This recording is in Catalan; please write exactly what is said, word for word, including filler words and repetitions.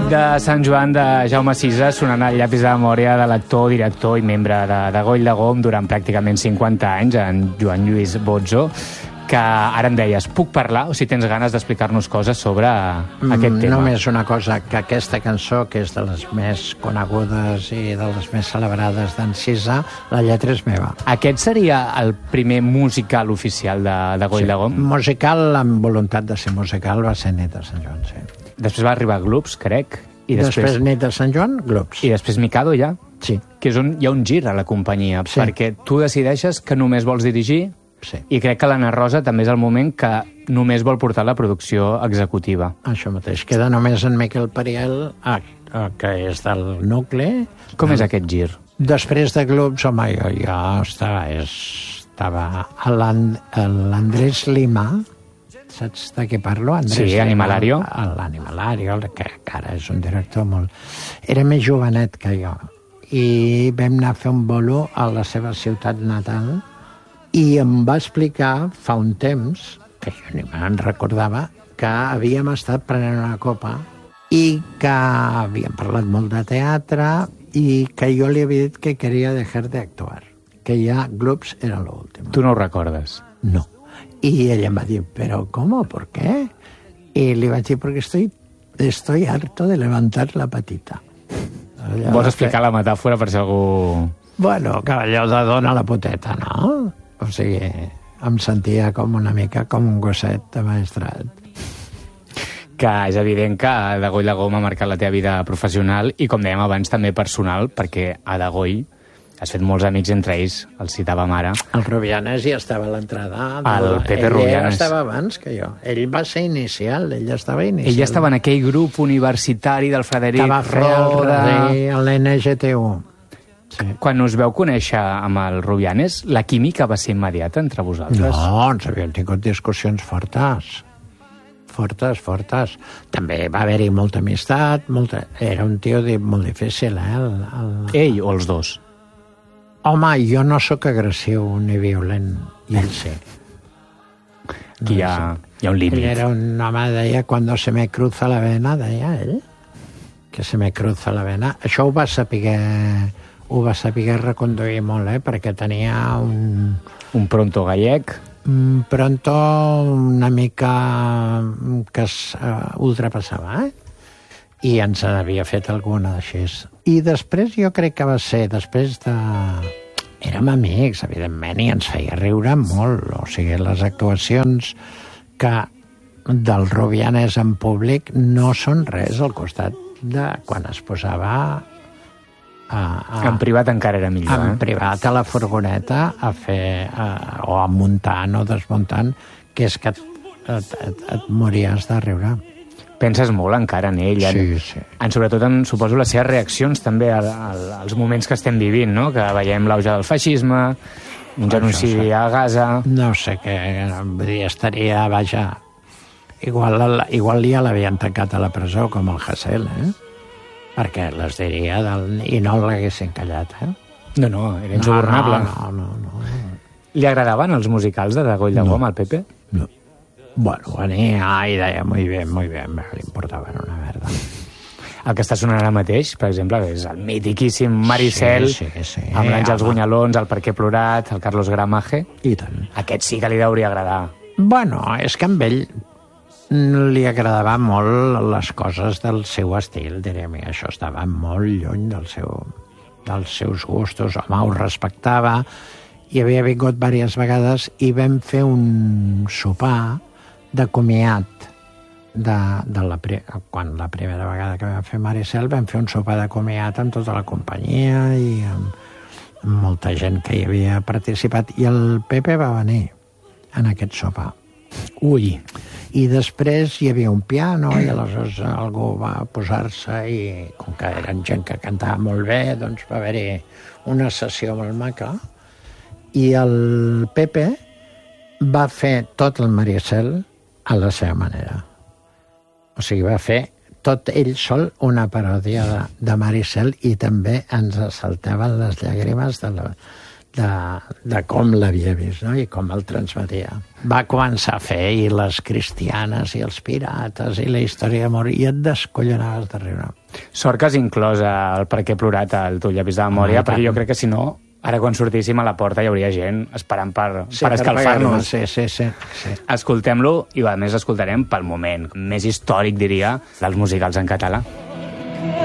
nit de Sant Joan de Jaume sisè, sonant el llapis de memòria de l'actor, director i membre de, de Goll de Gom durant pràcticament cinquanta anys, en Joan Lluís Bozzo, que ara em deies, puc parlar o si tens ganes d'explicar-nos coses sobre mm, aquest tema? Només una cosa, que aquesta cançó, que és de les més conegudes i de les més celebrades d'en Sisà, la lletra és meva. Aquest seria el primer musical oficial de, de Goll Sí. de Gom? Musical, amb voluntat de ser musical, va ser Nit de Sant Joan, sí. Després va arribar Gloops, crec. I després, després Nit de Sant Joan, Gloops. I després Mikado, ja? Sí. Que és on hi ha un gir a la companyia, Sí. perquè tu decideixes que només vols dirigir. Sí. I crec que l'Anna Rosa també és el moment que només vol portar la producció executiva. Això mateix. Queda només en Miquel Periel, ah, que és del nucli. Com és aquest gir? Després de Gloops, home, jo ja estava, estava a l'Andrés Lima, saps de què parlo? Andrés Sí, Lima, Animalario. L'Animalario, que encara és un director molt... Era més jovenet que jo. I vam anar a fer un bolo a la seva ciutat natal i em va explicar fa un temps, que jo ni me'n recordava, que havíem estat prenent una copa i que havíem parlat molt de teatre i que jo li havia dit que quería dejar de actuar, que ja Gloops era l'últim. Tu no ho recordes? No. I ell em va dir, però ¿cómo? ¿Por qué? I li vaig dir, perquè estoy, estoy harto de levantar la patita. Allò Vols de explicar fer... la metàfora per si algú... Bueno, que allò de dona la poteta, no? O sigui, em sentia com una mica com un gosset de maestrat. Que és evident que de Goll de Gom ha marcat la teva vida professional i, com dèiem abans, també personal, perquè a de Goll has fet molts amics, entre ells el citàvem ara. El Rubianes ja estava a l'entrada. El Pepe ell Rubianes. Ell estava abans que jo. Ell va ser inicial, ell estava inicial. Ell ja estava en aquell grup universitari del Frederic que va fer Roda... l'N G T U. Sí. Quan us veu conèixer amb el Rubianes, la química va ser immediata entre vosaltres? No, ens havíem tingut discussions fortes. Fortes, fortes. També va haver-hi molta amistat, molta... era un tio molt difícil, eh? El, el... Ell o els dos? Home, jo no sóc agressiu ni violent, i ell sí. Aquí hi ha, hi ha un límit. Ell era un home, deia, cuando se me cruza la vena, deia ell, que se me cruza la vena. Això ho va saber, ho va saber reconduir molt, eh? Perquè tenia un... Un pronto gallec. Un pronto una mica que es uh, ultrapassava, eh? I ens havia fet alguna d'així. I després jo crec que va ser, després de... Érem amics, evidentment, i ens feia riure molt. O sigui, les actuacions que del Rubianes en públic no són res al costat de quan es posava... A, a, en privat encara era millor, en eh? privat a la furgoneta a fer, a, o a muntant o desmuntant, que és que et, et, et, et mories de riure. Penses molt encara en ell, en, Sí, sí. en sobretot en, suposo, les seves reaccions també a, a, als moments que estem vivint, no? Que veiem l'auge del feixisme, un genocidi a Gaza... No sé què, vull dir, estaria, vaja, igual, igual ja l'havien tancat a la presó, com el Hasél, eh? Perquè les diria del... i no l'haguessin callat, eh? No, no, era insubornable. No, no, no, no. Li agradaven els musicals de Goll de Gom al Pepe? No. Bueno, venia i deia muy bien, muy bien, li importava una merda. El que està sonant ara mateix, per exemple, és el mitiquíssim Maricel, sí, sí, sí, amb l'Àngels home. Gunyalons, el Per què he plorat, el Carlos Gramaje... I tant. Aquest sí que li hauria agradar. Bueno, és que amb ell li agradava molt les coses del seu estil, diríem, i això estava molt lluny del seu, dels seus gustos. Home, ho respectava, i havia vingut diverses vegades i vam fer un sopar de comiat de, de la, quan la primera vegada que vam fer Maricel vam fer un sopar de comiat amb tota la companyia i amb, amb molta gent que hi havia participat, i el Pepe va venir en aquest sopar. Ui! I després hi havia un piano i aleshores algú va posar-se i com que eren gent que cantava molt bé, doncs va haver-hi una sessió molt maca i el Pepe va fer tot el Maricel a la seva manera. O sigui, va fer tot ell sol una paròdia de, de Maricel, i també ens saltaven les llàgrimes de la, de, de com l'havia vist, no? I com el transmetia. Va començar a fer i les cristianes i els pirates i la història d'amor, i et descollonaves de riure. Sort que has inclòs el Per què he plorat al Tu llavis de memòria, ah, perquè jo crec que si no, ara quan sortíssim a la porta hi hauria gent esperant per, sí, per escalfar-nos. Sí, sí, sí, sí. Escoltem-lo i a més escoltarem pel moment més històric, diria, dels musicals en català.